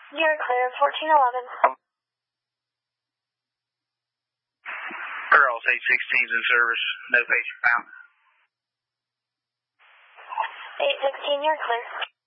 You're clear, 1411. Girls, 816's in service. No patient found. 816, you're clear.